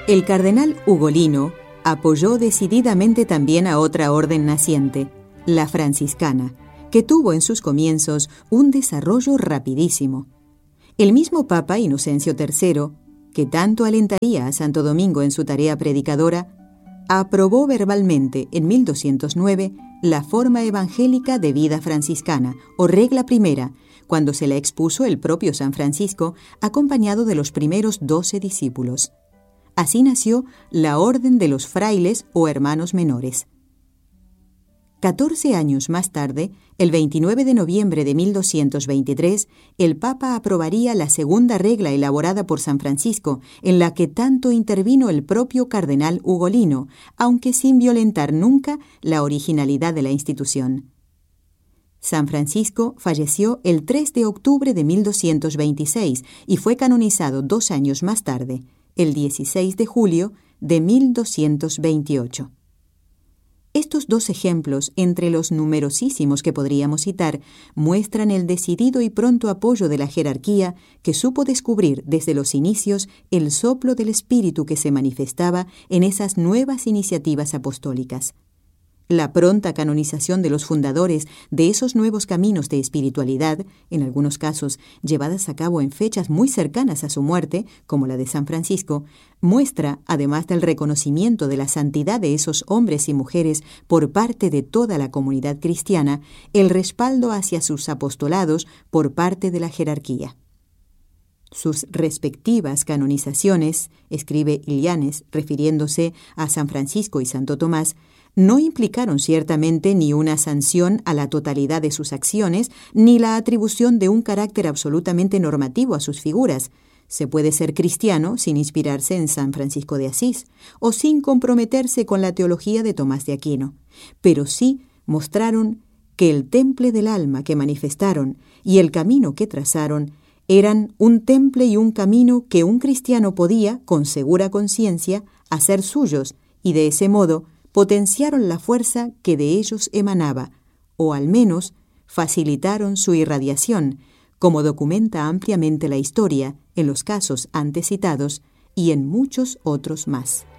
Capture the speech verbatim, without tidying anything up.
El cardenal Ugolino apoyó decididamente también a otra orden naciente, la franciscana, que tuvo en sus comienzos un desarrollo rapidísimo. El mismo Papa Inocencio tercero, que tanto alentaría a Santo Domingo en su tarea predicadora, aprobó verbalmente en mil doscientos nueve la forma evangélica de vida franciscana, o regla primera, cuando se la expuso el propio San Francisco, acompañado de los primeros doce discípulos. Así nació la Orden de los Frailes o Hermanos Menores. Catorce años más tarde, el veintinueve de noviembre de mil doscientos veintitrés, el Papa aprobaría la segunda regla elaborada por San Francisco, en la que tanto intervino el propio cardenal Ugolino, aunque sin violentar nunca la originalidad de la institución. San Francisco falleció el tres de octubre de mil doscientos veintiséis y fue canonizado dos años más tarde, el dieciséis de julio de mil doscientos veintiocho. Estos dos ejemplos, entre los numerosísimos que podríamos citar, muestran el decidido y pronto apoyo de la jerarquía que supo descubrir desde los inicios el soplo del Espíritu que se manifestaba en esas nuevas iniciativas apostólicas. La pronta canonización de los fundadores de esos nuevos caminos de espiritualidad, en algunos casos llevadas a cabo en fechas muy cercanas a su muerte, como la de San Francisco, muestra, además del reconocimiento de la santidad de esos hombres y mujeres por parte de toda la comunidad cristiana, el respaldo hacia sus apostolados por parte de la jerarquía. Sus respectivas canonizaciones, escribe Ilianes, refiriéndose a San Francisco y Santo Tomás, no implicaron ciertamente ni una sanción a la totalidad de sus acciones, ni la atribución de un carácter absolutamente normativo a sus figuras. Se puede ser cristiano sin inspirarse en San Francisco de Asís, o sin comprometerse con la teología de Tomás de Aquino, pero sí mostraron que el temple del alma que manifestaron y el camino que trazaron eran un temple y un camino que un cristiano podía, con segura conciencia, hacer suyos, y de ese modo potenciaron la fuerza que de ellos emanaba, o al menos facilitaron su irradiación, como documenta ampliamente la historia en los casos antes citados y en muchos otros más.